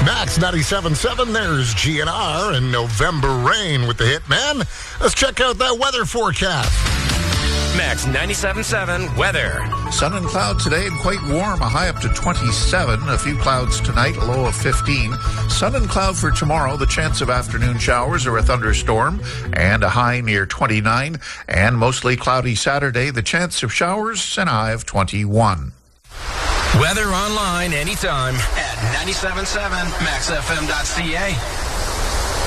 Max 97.7, there's GNR and November Rain with the Hitman. Let's check out that weather forecast. Max 97.7 weather. Sun and cloud today and quite warm, a high up to 27. A few clouds tonight, a low of 15. Sun and cloud for tomorrow, the chance of afternoon showers or a thunderstorm, and a high near 29. And mostly cloudy Saturday, the chance of showers and a high of 21. Weather online anytime at 97.7maxfm.ca.